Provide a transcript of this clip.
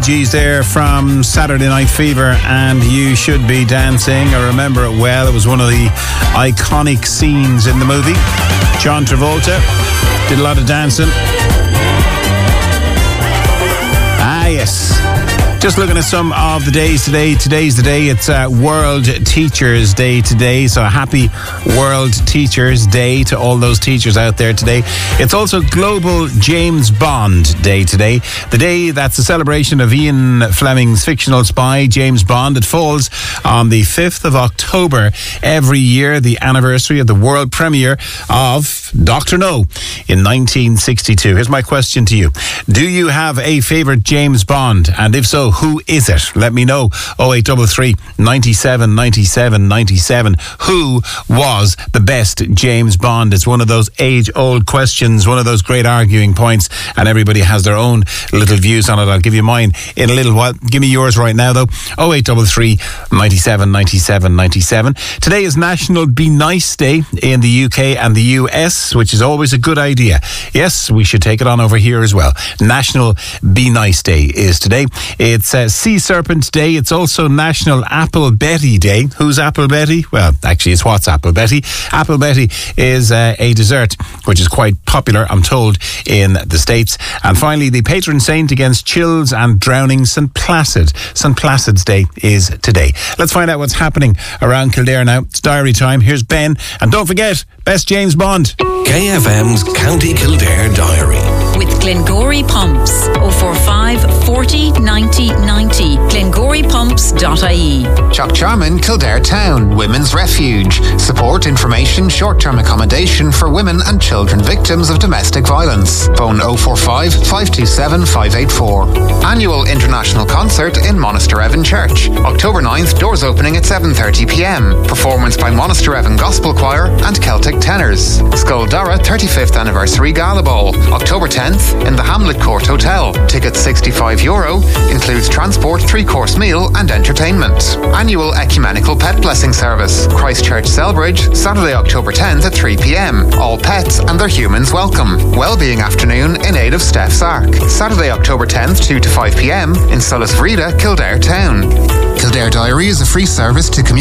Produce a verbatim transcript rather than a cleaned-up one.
G's there from Saturday Night Fever, and You Should Be Dancing. I remember it well. It was one of the iconic scenes in the movie. John Travolta did a lot of dancing. Ah, yes. Just looking at some of the days today. Today's the day. It's uh, World Teachers Day today. So happy World Teachers Day to all those teachers out there today. It's also Global James Bond Day today. The day that's a celebration of Ian Fleming's fictional spy, James Bond. It falls on the fifth of October every year, the anniversary of the world premiere of Doctor No in nineteen sixty-two. Here's my question to you. Do you have a favourite James Bond? And if so, who is it? Let me know. oh eight three three, nine seven, nine seven, nine seven. Who was the best James Bond? It's one of those age-old questions, one of those great arguing points, and everybody has their own little views on it. I'll give you mine in a little while. Give me yours right now, though. oh eight three three, nine seven, nine seven, nine seven. Today is National Be Nice Day in the U K and the U S, which is always a good idea. Yes, we should take it on over here as well. National Be Nice Day is today. It's It's uh, Sea Serpent Day. It's also National Apple Betty Day. Who's Apple Betty? Well, actually, it's what's Apple Betty. Apple Betty is uh, a dessert which is quite popular, I'm told, in the States. And finally, the patron saint against chills and drowning, Saint Placid. Saint Placid's Day is today. Let's find out what's happening around Kildare now. It's diary time. Here's Ben. And don't forget, best James Bond. K F M's County Kildare Diary. With Glengory Pumps. oh four five, forty, ninety, ninety. glengory pumps dot I E. Chuck Charman, Kildare Town, Women's Refuge. Support, information, short-term accommodation for women and children victims of domestic violence. Phone oh four five, five two seven, five eight four. Annual International Concert in Monaster Evan Church. October ninth, doors opening at seven thirty p m. Performance by Monaster Evan Gospel Choir and Celtic Tenors. Skuldara thirty-fifth Anniversary Gala Ball. October tenth in the Hamlet Court Hotel. Tickets sixty-five euro. Includes transport, three-course meal and entertainment. Annual Ecumenical Pet Blessing Service. Christchurch Selbridge, Saturday October tenth at three p m. All pets and their humans welcome. Wellbeing Afternoon in aid of Steph's Ark. Saturday October tenth, two to five p m. in Sulis Vrida, Kildare Town. Kildare Diary is a free service to community